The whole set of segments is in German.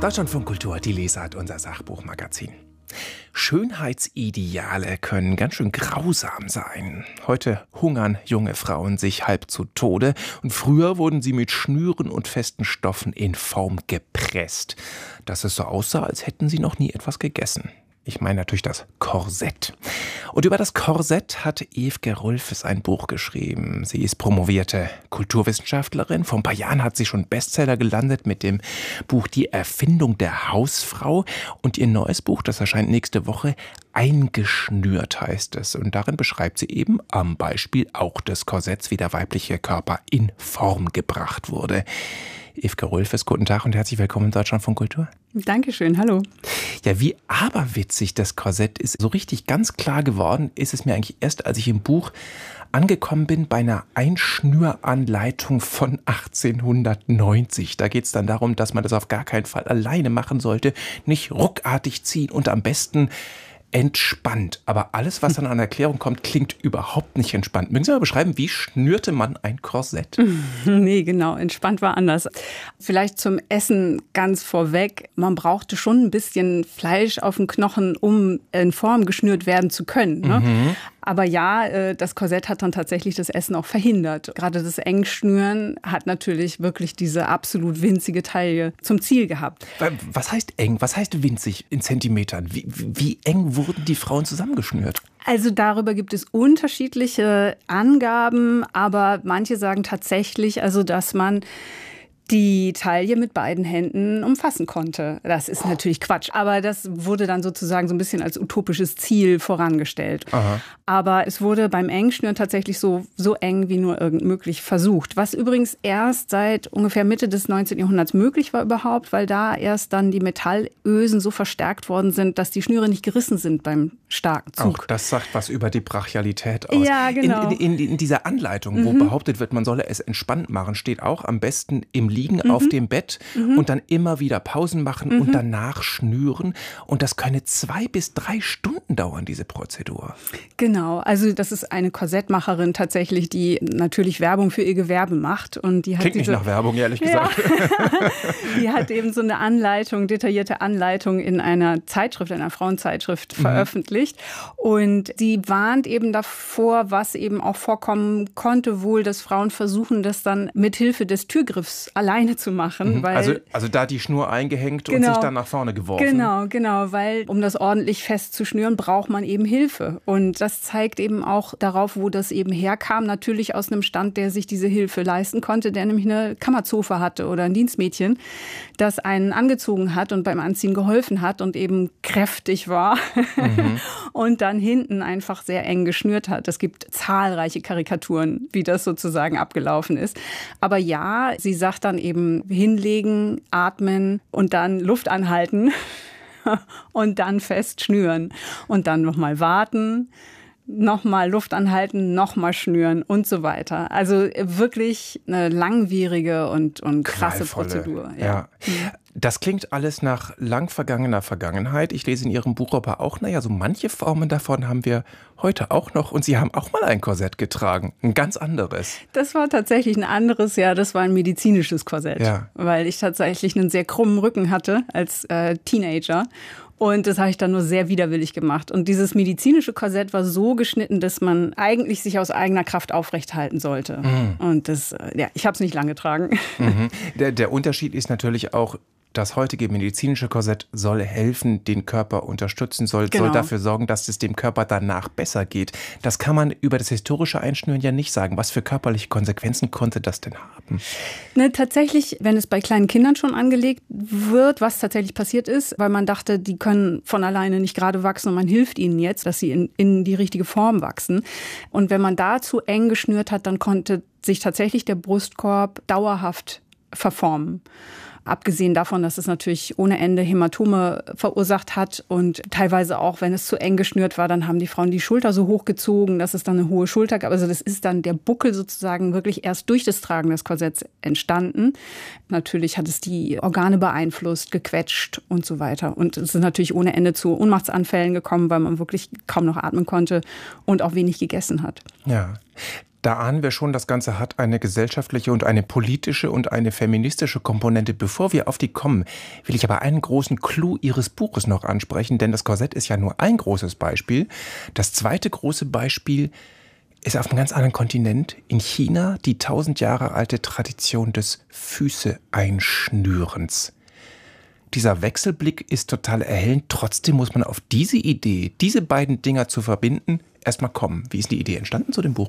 Deutschlandfunk Kultur, die Lesart, unser Sachbuchmagazin. Schönheitsideale können ganz schön grausam sein. Heute hungern junge Frauen sich halb zu Tode und früher wurden sie mit Schnüren und festen Stoffen in Form gepresst, dass es so aussah, als hätten sie noch nie etwas gegessen. Ich meine natürlich das Korsett. Und über das Korsett hat Ewke Rulfes ein Buch geschrieben. Sie ist promovierte Kulturwissenschaftlerin. Vor ein paar Jahren hat sie schon Bestseller gelandet mit dem Buch Die Erfindung der Hausfrau. Und ihr neues Buch, das erscheint nächste Woche, Eingeschnürt heißt es. Und darin beschreibt sie eben am Beispiel auch des Korsetts, wie der weibliche Körper in Form gebracht wurde. Ewke Rulfes, guten Tag und herzlich willkommen in Deutschlandfunk Kultur. Dankeschön, hallo. Ja, wie aberwitzig das Korsett ist, so richtig ganz klar geworden ist es mir eigentlich erst, als ich im Buch angekommen bin bei einer Einschnüranleitung von 1890. Da geht es dann darum, dass man das auf gar keinen Fall alleine machen sollte, nicht ruckartig ziehen und am besten entspannt. Aber alles, was dann an Erklärung kommt, klingt überhaupt nicht entspannt. Mögen Sie mal beschreiben, wie schnürte man ein Korsett? Nee, genau, entspannt war anders. Vielleicht zum Essen ganz vorweg. Man brauchte schon ein bisschen Fleisch auf den Knochen, um in Form geschnürt werden zu können. Ne? Mhm. Aber ja, das Korsett hat dann tatsächlich das Essen auch verhindert. Gerade das Engschnüren hat natürlich wirklich diese absolut winzige Taille zum Ziel gehabt. Was heißt eng? Was heißt winzig in Zentimetern? Wie eng wurden die Frauen zusammengeschnürt? Also darüber gibt es unterschiedliche Angaben, aber manche sagen tatsächlich, also dass man die Taille mit beiden Händen umfassen konnte. Das ist natürlich Quatsch, aber das wurde dann sozusagen so ein bisschen als utopisches Ziel vorangestellt. Aha. Aber es wurde beim Engschnüren tatsächlich so eng wie nur irgend möglich versucht. Was übrigens erst seit ungefähr Mitte des 19. Jahrhunderts möglich war überhaupt, weil da erst dann die Metallösen so verstärkt worden sind, dass die Schnüre nicht gerissen sind beim starken Zug. Auch das sagt was über die Brachialität aus. Ja, genau. In dieser Anleitung, wo behauptet wird, man solle es entspannt machen, steht auch am besten im Liegen auf dem Bett und dann immer wieder Pausen machen und danach schnüren. Und das könne 2 bis 3 Stunden dauern, diese Prozedur. Genau, also das ist eine Korsettmacherin tatsächlich, die natürlich Werbung für ihr Gewerbe macht. Und die hat Klingt nicht nach Werbung, ehrlich gesagt. Ja. Die hat eben so eine Anleitung, detaillierte Anleitung in einer Zeitschrift, einer Frauenzeitschrift veröffentlicht. Und sie warnt eben davor, was eben auch vorkommen konnte, wohl, dass Frauen versuchen, das dann mit Hilfe des Türgriffs alleine zu machen. Weil, also da die Schnur eingehängt und sich dann nach vorne geworfen. Genau, weil um das ordentlich fest zu schnüren, braucht man eben Hilfe. Und das zeigt eben auch darauf, wo das eben herkam. Natürlich aus einem Stand, der sich diese Hilfe leisten konnte, der nämlich eine Kammerzofe hatte oder ein Dienstmädchen, das einen angezogen hat und beim Anziehen geholfen hat und eben kräftig war und dann hinten einfach sehr eng geschnürt hat. Es gibt zahlreiche Karikaturen, wie das sozusagen abgelaufen ist. Aber ja, sie sagt dann eben hinlegen, atmen und dann Luft anhalten und dann fest schnüren und dann nochmal warten, nochmal Luft anhalten, nochmal schnüren und so weiter. Also wirklich eine langwierige und krasse Prozedur. Ja. Das klingt alles nach lang vergangener Vergangenheit. Ich lese in Ihrem Buch aber auch, so manche Formen davon haben wir heute auch noch. Und Sie haben auch mal ein Korsett getragen, ein ganz anderes. Das war tatsächlich ein anderes, das war ein medizinisches Korsett. Ja. Weil ich tatsächlich einen sehr krummen Rücken hatte als Teenager. Und das habe ich dann nur sehr widerwillig gemacht. Und dieses medizinische Korsett war so geschnitten, dass man eigentlich sich aus eigener Kraft aufrecht halten sollte. Und das, ich habe es nicht lange getragen. Der Unterschied ist natürlich auch, das heutige medizinische Korsett soll helfen, den Körper unterstützen, soll dafür sorgen, dass es dem Körper danach besser geht. Das kann man über das historische Einschnüren ja nicht sagen. Was für körperliche Konsequenzen konnte das denn haben? Tatsächlich, wenn es bei kleinen Kindern schon angelegt wird, was tatsächlich passiert ist, weil man dachte, die können von alleine nicht gerade wachsen und man hilft ihnen jetzt, dass sie in die richtige Form wachsen. Und wenn man da zu eng geschnürt hat, dann konnte sich tatsächlich der Brustkorb dauerhaft verformen. Abgesehen davon, dass es natürlich ohne Ende Hämatome verursacht hat und teilweise auch, wenn es zu eng geschnürt war, dann haben die Frauen die Schulter so hochgezogen, dass es dann eine hohe Schulter gab. Also das ist dann der Buckel sozusagen wirklich erst durch das Tragen des Korsetts entstanden. Natürlich hat es die Organe beeinflusst, gequetscht und so weiter. Und es ist natürlich ohne Ende zu Ohnmachtsanfällen gekommen, weil man wirklich kaum noch atmen konnte und auch wenig gegessen hat. Ja. Da ahnen wir schon, das Ganze hat eine gesellschaftliche und eine politische und eine feministische Komponente. Bevor wir auf die kommen, will ich aber einen großen Clou Ihres Buches noch ansprechen, denn das Korsett ist ja nur ein großes Beispiel. Das zweite große Beispiel ist auf einem ganz anderen Kontinent, in China, die 1000 Jahre alte Tradition des Füße-Einschnürens. Dieser Wechselblick ist total erhellend. Trotzdem muss man auf diese Idee, diese beiden Dinger zu verbinden, erstmal kommen. Wie ist die Idee entstanden zu dem Buch?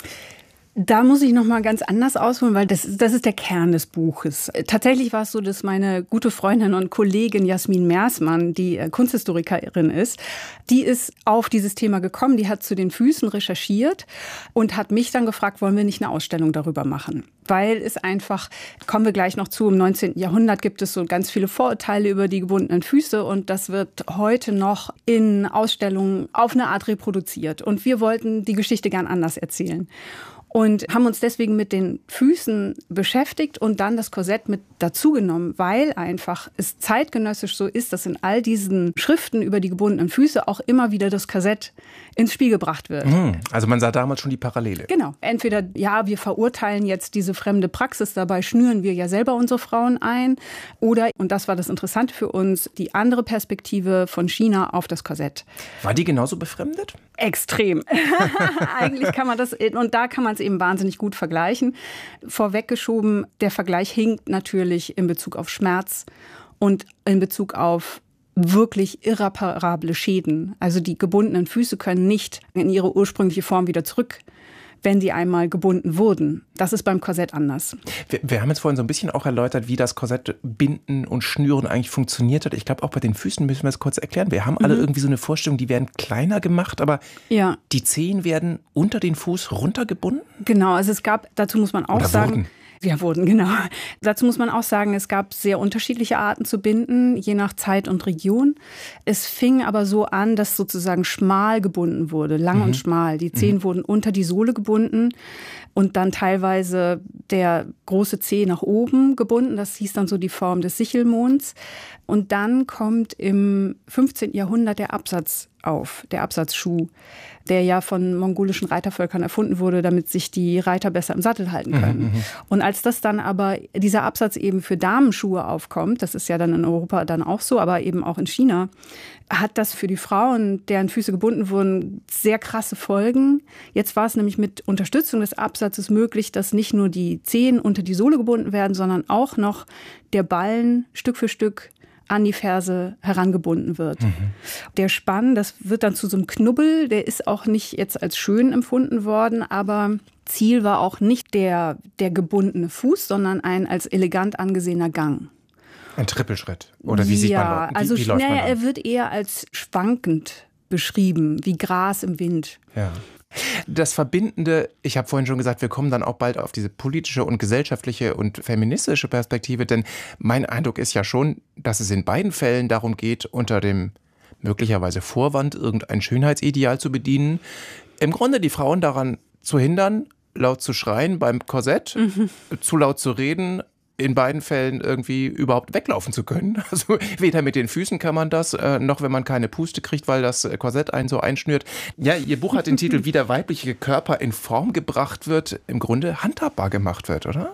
Da muss ich noch mal ganz anders ausholen, weil das ist der Kern des Buches. Tatsächlich war es so, dass meine gute Freundin und Kollegin Jasmin Mersmann, die Kunsthistorikerin ist, die ist auf dieses Thema gekommen. Die hat zu den Füßen recherchiert und hat mich dann gefragt, wollen wir nicht eine Ausstellung darüber machen? Weil es einfach, kommen wir gleich noch zu, im 19. Jahrhundert gibt es so ganz viele Vorurteile über die gebundenen Füße und das wird heute noch in Ausstellungen auf eine Art reproduziert. Und wir wollten die Geschichte gern anders erzählen. Und haben uns deswegen mit den Füßen beschäftigt und dann das Korsett mit dazugenommen, weil einfach es zeitgenössisch so ist, dass in all diesen Schriften über die gebundenen Füße auch immer wieder das Korsett ins Spiel gebracht wird. Also man sah damals schon die Parallele. Genau. Entweder, ja, wir verurteilen jetzt diese fremde Praxis, dabei schnüren wir ja selber unsere Frauen ein. Oder, und das war das Interessante für uns, die andere Perspektive von China auf das Korsett. War die genauso befremdet? Extrem. Eigentlich kann man das, und da kann man es eben wahnsinnig gut vergleichen. Vorweggeschoben, der Vergleich hinkt natürlich in Bezug auf Schmerz und in Bezug auf wirklich irreparable Schäden. Also die gebundenen Füße können nicht in ihre ursprüngliche Form wieder zurück, wenn die einmal gebunden wurden. Das ist beim Korsett anders. Wir haben jetzt vorhin so ein bisschen auch erläutert, wie das Korsett binden und schnüren eigentlich funktioniert hat. Ich glaube, auch bei den Füßen müssen wir es kurz erklären. Wir haben alle irgendwie so eine Vorstellung, die werden kleiner gemacht, aber die Zehen werden unter den Fuß runtergebunden? Genau, also es gab, dazu muss man auch sagen... Genau. Dazu muss man auch sagen, es gab sehr unterschiedliche Arten zu binden, je nach Zeit und Region. Es fing aber so an, dass sozusagen schmal gebunden wurde, lang und schmal. Die Zehen wurden unter die Sohle gebunden und dann teilweise der große Zeh nach oben gebunden. Das hieß dann so die Form des Sichelmonds. Und dann kommt im 15. Jahrhundert der Absatz auf, der Absatzschuh, der ja von mongolischen Reitervölkern erfunden wurde, damit sich die Reiter besser im Sattel halten können. Und als das dann aber, dieser Absatz eben für Damenschuhe aufkommt, das ist ja dann in Europa dann auch so, aber eben auch in China, hat das für die Frauen, deren Füße gebunden wurden, sehr krasse Folgen. Jetzt war es nämlich mit Unterstützung des Absatzes möglich, dass nicht nur die Zehen unter die Sohle gebunden werden, sondern auch noch der Ballen Stück für Stück an die Ferse herangebunden wird. Der Spann, das wird dann zu so einem Knubbel, der ist auch nicht jetzt als schön empfunden worden, aber Ziel war auch nicht der gebundene Fuß, sondern ein als elegant angesehener Gang. Ein Trippelschritt? Oder wie sieht man also wie läuft man dann? Er wird eher als schwankend beschrieben, wie Gras im Wind. Ja. Das Verbindende, ich habe vorhin schon gesagt, wir kommen dann auch bald auf diese politische und gesellschaftliche und feministische Perspektive, denn mein Eindruck ist ja schon, dass es in beiden Fällen darum geht, unter dem möglicherweise Vorwand irgendein Schönheitsideal zu bedienen, im Grunde die Frauen daran zu hindern, laut zu schreien beim Korsett, zu laut zu reden, in beiden Fällen irgendwie überhaupt weglaufen zu können. Also weder mit den Füßen kann man das, noch wenn man keine Puste kriegt, weil das Korsett einen so einschnürt. Ja, Ihr Buch hat den Titel Wie der weibliche Körper in Form gebracht wird, im Grunde handhabbar gemacht wird, oder?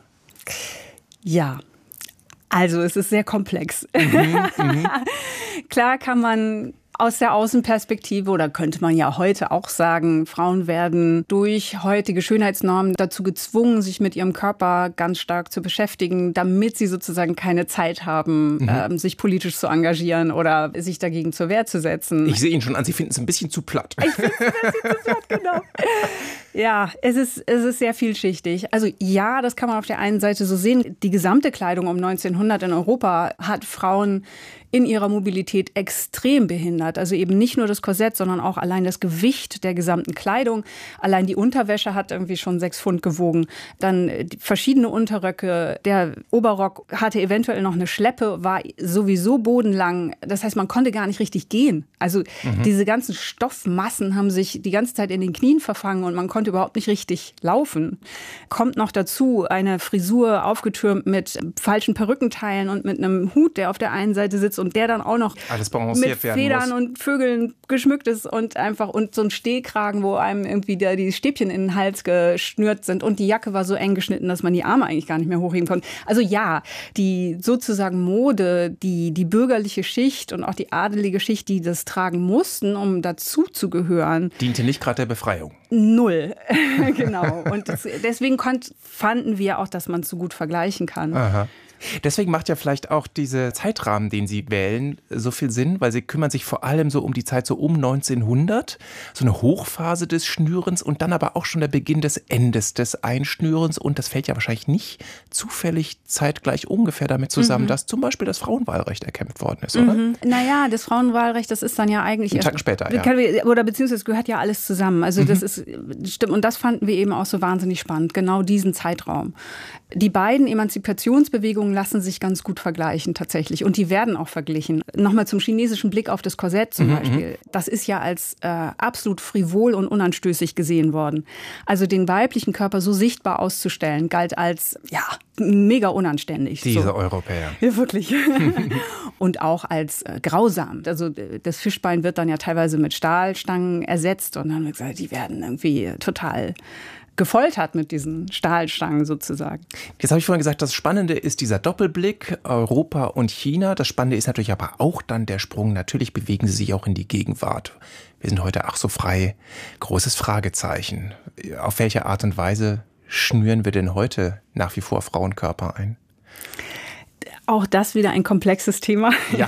Ja, also es ist sehr komplex. Klar kann man aus der Außenperspektive, oder könnte man ja heute auch sagen, Frauen werden durch heutige Schönheitsnormen dazu gezwungen, sich mit ihrem Körper ganz stark zu beschäftigen, damit sie sozusagen keine Zeit haben, sich politisch zu engagieren oder sich dagegen zur Wehr zu setzen. Ich sehe Ihnen schon an, Sie finden es ein bisschen zu platt. Ich finde es ein bisschen zu platt, genau. Ja, es ist sehr vielschichtig. Also ja, das kann man auf der einen Seite so sehen. Die gesamte Kleidung um 1900 in Europa hat Frauen in ihrer Mobilität extrem behindert. Also eben nicht nur das Korsett, sondern auch allein das Gewicht der gesamten Kleidung. Allein die Unterwäsche hat irgendwie schon 6 Pfund gewogen. Dann verschiedene Unterröcke. Der Oberrock hatte eventuell noch eine Schleppe, war sowieso bodenlang. Das heißt, man konnte gar nicht richtig gehen. Also diese ganzen Stoffmassen haben sich die ganze Zeit in den Knien verfangen und man konnte konnte überhaupt nicht richtig laufen. Kommt noch dazu eine Frisur aufgetürmt mit falschen Perückenteilen und mit einem Hut, der auf der einen Seite sitzt und der dann auch noch mit Federn und Vögeln geschmückt ist und so ein Stehkragen, wo einem irgendwie die Stäbchen in den Hals geschnürt sind und die Jacke war so eng geschnitten, dass man die Arme eigentlich gar nicht mehr hochheben konnte. Also ja, die sozusagen Mode, die bürgerliche Schicht und auch die adelige Schicht, die das tragen mussten, um dazu zu gehören. Diente nicht gerade der Befreiung. Null, genau. Und deswegen fanden wir auch, dass man es so gut vergleichen kann. Aha. Deswegen macht ja vielleicht auch dieser Zeitrahmen, den Sie wählen, so viel Sinn, weil Sie kümmern sich vor allem so um die Zeit so um 1900, so eine Hochphase des Schnürens und dann aber auch schon der Beginn des Endes des Einschnürens und das fällt ja wahrscheinlich nicht zufällig zeitgleich ungefähr damit zusammen, dass zum Beispiel das Frauenwahlrecht erkämpft worden ist, oder? Naja, das Frauenwahlrecht, das ist dann ja eigentlich einen Tag später, ja. Oder beziehungsweise es gehört ja alles zusammen. Also das ist, stimmt, und das fanden wir eben auch so wahnsinnig spannend, genau diesen Zeitraum. Die beiden Emanzipationsbewegungen lassen sich ganz gut vergleichen tatsächlich und die werden auch verglichen. Nochmal zum chinesischen Blick auf das Korsett zum Beispiel. Das ist ja als absolut frivol und unanstößig gesehen worden. Also den weiblichen Körper so sichtbar auszustellen, galt als mega unanständig. Diese Europäer. Ja, wirklich. Und auch als grausam. Also das Fischbein wird dann ja teilweise mit Stahlstangen ersetzt und dann haben wir gesagt, die werden irgendwie total gefoltert mit diesen Stahlstangen sozusagen. Jetzt habe ich vorhin gesagt, das Spannende ist dieser Doppelblick Europa und China. Das Spannende ist natürlich aber auch dann der Sprung. Natürlich bewegen sie sich auch in die Gegenwart. Wir sind heute ach so frei. Großes Fragezeichen. Auf welche Art und Weise schnüren wir denn heute nach wie vor Frauenkörper ein? Auch das wieder ein komplexes Thema. Ja.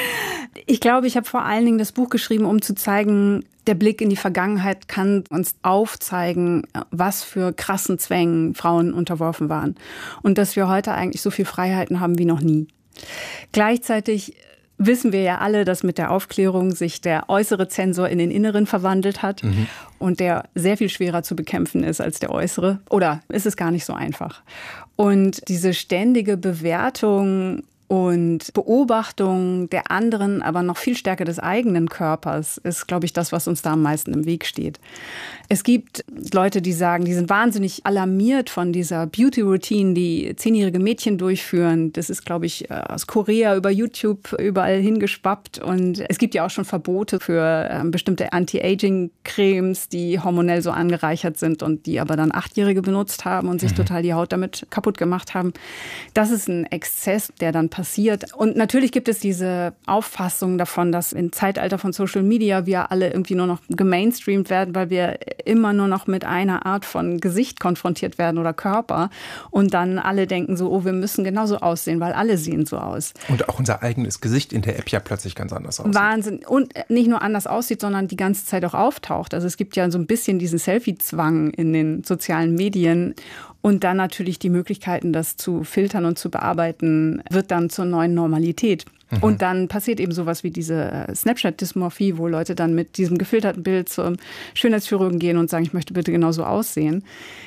Ich glaube, ich habe vor allen Dingen das Buch geschrieben, um zu zeigen, der Blick in die Vergangenheit kann uns aufzeigen, was für krassen Zwängen Frauen unterworfen waren. Und dass wir heute eigentlich so viel Freiheiten haben wie noch nie. Gleichzeitig wissen wir ja alle, dass mit der Aufklärung sich der äußere Zensor in den inneren verwandelt hat und der sehr viel schwerer zu bekämpfen ist als der äußere. Oder ist es gar nicht so einfach. Und diese ständige Bewertung und Beobachtung der anderen, aber noch viel stärker des eigenen Körpers ist, glaube ich, das, was uns da am meisten im Weg steht. Es gibt Leute, die sagen, die sind wahnsinnig alarmiert von dieser Beauty-Routine, die 10-jährige Mädchen durchführen. Das ist, glaube ich, aus Korea über YouTube überall hingeschwappt. Und es gibt ja auch schon Verbote für bestimmte Anti-Aging-Cremes, die hormonell so angereichert sind und die aber dann 8-Jährige benutzt haben und sich total die Haut damit kaputt gemacht haben. Das ist ein Exzess, der dann passiert. Und natürlich gibt es diese Auffassung davon, dass im Zeitalter von Social Media wir alle irgendwie nur noch gemainstreamt werden, weil wir immer nur noch mit einer Art von Gesicht konfrontiert werden oder Körper. Und dann alle denken so, oh, wir müssen genauso aussehen, weil alle sehen so aus. Und auch unser eigenes Gesicht in der App ja plötzlich ganz anders aussieht. Wahnsinn. Und nicht nur anders aussieht, sondern die ganze Zeit auch auftaucht. Also es gibt ja so ein bisschen diesen Selfie-Zwang in den sozialen Medien. Und dann natürlich die Möglichkeiten, das zu filtern und zu bearbeiten, wird dann zur neuen Normalität. Und dann passiert eben sowas wie diese Snapchat-Dysmorphie, wo Leute dann mit diesem gefilterten Bild zum Schönheitschirurgen gehen und sagen, ich möchte bitte genauso aussehen.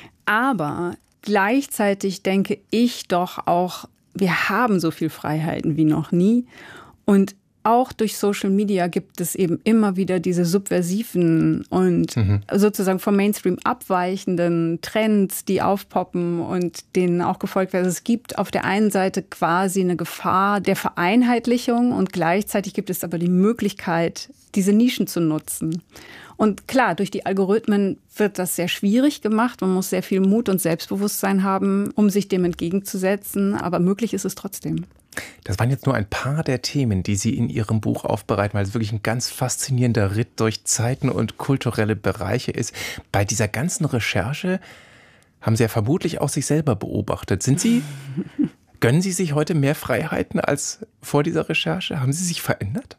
Aber gleichzeitig denke ich doch auch, wir haben so viel Freiheiten wie noch nie. Und auch durch Social Media gibt es eben immer wieder diese subversiven und sozusagen vom Mainstream abweichenden Trends, die aufpoppen und denen auch gefolgt werden. Also es gibt auf der einen Seite quasi eine Gefahr der Vereinheitlichung und gleichzeitig gibt es aber die Möglichkeit, diese Nischen zu nutzen. Und klar, durch die Algorithmen wird das sehr schwierig gemacht. Man muss sehr viel Mut und Selbstbewusstsein haben, um sich dem entgegenzusetzen. Aber möglich ist es trotzdem. Das waren jetzt nur ein paar der Themen, die Sie in Ihrem Buch aufbereiten, weil es wirklich ein ganz faszinierender Ritt durch Zeiten und kulturelle Bereiche ist. Bei dieser ganzen Recherche haben Sie ja vermutlich auch sich selber beobachtet. Gönnen Sie sich heute mehr Freiheiten als vor dieser Recherche? Haben Sie sich verändert?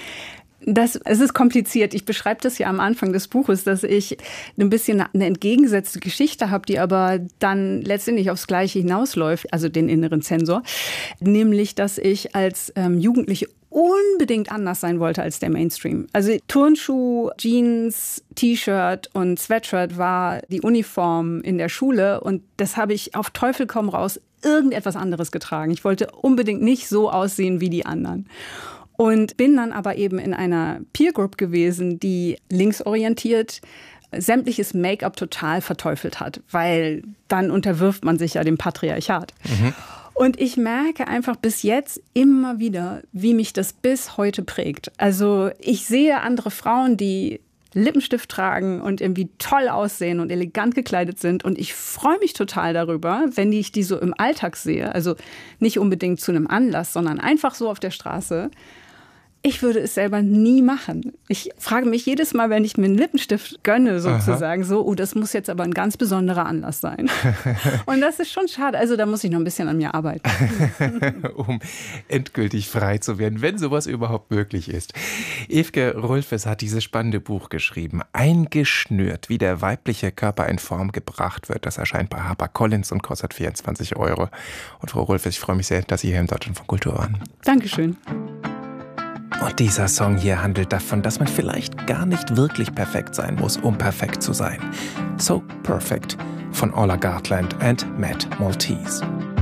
Es ist kompliziert. Ich beschreibe das ja am Anfang des Buches, dass ich ein bisschen eine entgegengesetzte Geschichte habe, die aber dann letztendlich aufs Gleiche hinausläuft, also den inneren Zensor. Nämlich, dass ich als Jugendliche unbedingt anders sein wollte als der Mainstream. Also Turnschuh, Jeans, T-Shirt und Sweatshirt war die Uniform in der Schule und das habe ich auf Teufel komm raus irgendetwas anderes getragen. Ich wollte unbedingt nicht so aussehen wie die anderen. Und bin dann aber eben in einer Peer Group gewesen, die linksorientiert sämtliches Make-up total verteufelt hat, weil dann unterwirft man sich ja dem Patriarchat. Und ich merke einfach bis jetzt immer wieder, wie mich das bis heute prägt. Also ich sehe andere Frauen, die Lippenstift tragen und irgendwie toll aussehen und elegant gekleidet sind. Und ich freue mich total darüber, wenn ich die so im Alltag sehe. Also nicht unbedingt zu einem Anlass, sondern einfach so auf der Straße. Ich würde es selber nie machen. Ich frage mich jedes Mal, wenn ich mir einen Lippenstift gönne, sozusagen, das muss jetzt aber ein ganz besonderer Anlass sein. Und das ist schon schade. Also da muss ich noch ein bisschen an mir arbeiten. Um endgültig frei zu werden, wenn sowas überhaupt möglich ist. Ewke Rulfes hat dieses spannende Buch geschrieben. Eingeschnürt, wie der weibliche Körper in Form gebracht wird. Das erscheint bei HarperCollins und kostet 24 €. Und Frau Rulfes, ich freue mich sehr, dass Sie hier im Deutschlandfunk Kultur waren. Dankeschön. Und dieser Song hier handelt davon, dass man vielleicht gar nicht wirklich perfekt sein muss, um perfekt zu sein. So Perfect von Orla Gartland und Matt Maltese.